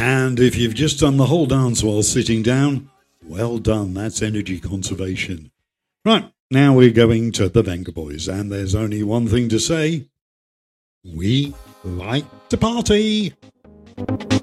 And if you've just done the whole dance while sitting down, well done. That's energy conservation. Right, now we're going to the Vengaboys, and there's only one thing to say. We like to party.